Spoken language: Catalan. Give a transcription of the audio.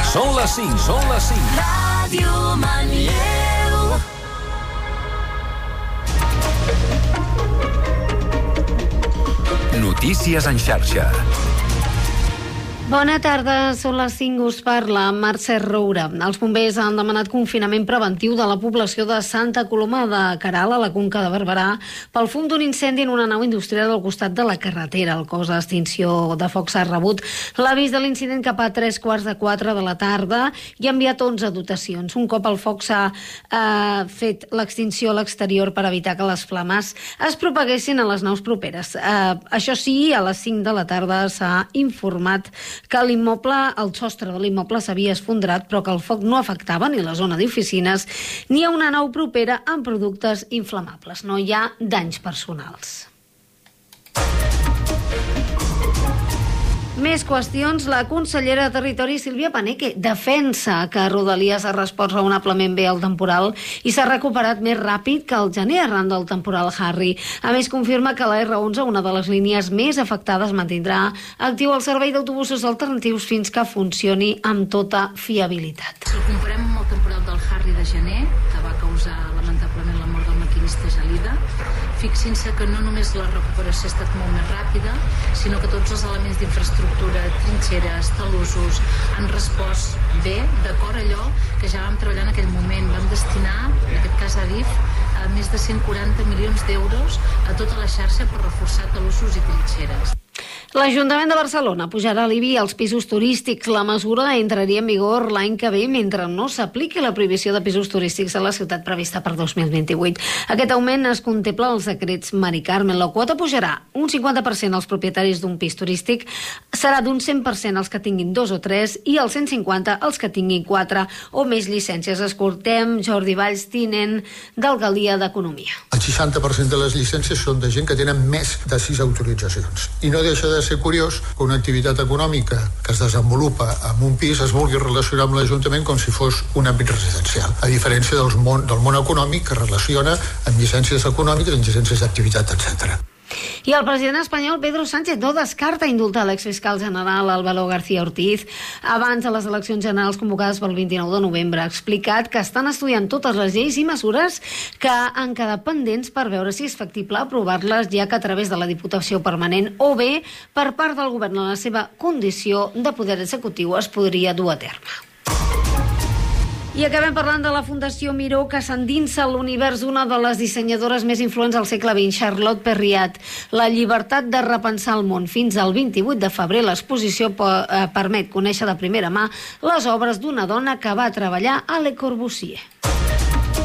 Són les 5, són les 5. Ràdio Manlleu. Notícies en xarxa. Bona tarda, són les 5, us parla Mercè Roura. Els bombers han demanat confinament preventiu de la població de Santa Coloma de Queralt, a la Conca de Barberà, pel fum d'un incendi en una nau industrial al costat de la carretera. El cos d'extinció de foc s'ha rebut l'avís de l'incident cap a 3:15 de la tarda i ha enviat 11 dotacions. Un cop el foc s'ha fet l'extinció a l'exterior per evitar que les flames es propaguessin a les naus properes. Això sí, a les 5 de la tarda s'ha informat que el sostre de l'immoble s'havia esfondrat, però que el foc no afectava ni la zona d'oficines ni a una nau propera amb productes inflamables. No hi ha danys personals. Més qüestions. La consellera de Territori, Sílvia Paneque, defensa que Rodalies ha respost raonablement bé al temporal i s'ha recuperat més ràpid que el gener arran del temporal Harry. A més, confirma que la R11, una de les línies més afectades, mantindrà actiu el servei d'autobusos alternatius fins que funcioni amb tota fiabilitat. Si ho comparem amb el temporal del Harry de gener, que va causar lamentablement la mort del maquinista Gelida, fixin-se que no només la recuperació ha estat molt més ràpida, sinó que tots els elements d'infraestructura, trinxeres, talussos, han respost bé, d'acord a allò que ja vam treballar en aquell moment. Vam destinar, en aquest cas a DIF, més de 140 milions d'euros a tota la xarxa per reforçar talussos i trinxeres. L'Ajuntament de Barcelona pujarà l'IBI als pisos turístics. La mesura entraria en vigor l'any que ve mentre no s'apliqui la prohibició de pisos turístics a la ciutat prevista per 2028. Aquest augment es contempla als decrets Mari Carmen. La quota pujarà un 50% als propietaris d'un pis turístic, serà d'un 100% als que tinguin 2 o 3 i el 150 als que tinguin 4 o més llicències. Escoltem Jordi Valls, tinent d'Alcaldia d'Economia. El 60% de les llicències són de gent que tenen més de 6 autoritzacions. I no deixa de ser curiós que una activitat econòmica que es desenvolupa en un pis es vulgui relacionar amb l'Ajuntament com si fos un àmbit residencial, a diferència del món econòmic que relaciona amb llicències econòmiques, amb llicències d'activitat, etc. I el president espanyol Pedro Sánchez no descarta indultar l'exfiscal general Álvaro García Ortiz abans de les eleccions generals convocades pel 29 de novembre. Ha explicat que estan estudiant totes les lleis i mesures que han quedat pendents per veure si és factible aprovar-les, ja que a través de la Diputació Permanent o bé per part del govern en la seva condició de poder executiu es podria dur a terme. I acabem parlant de la Fundació Miró, que s'endinsa a l'univers d'una de les dissenyadores més influents del segle XX, Charlotte Perriat. La llibertat de repensar el món. Fins al 28 de febrer l'exposició permet conèixer de primera mà les obres d'una dona que va treballar a Le Corbusier.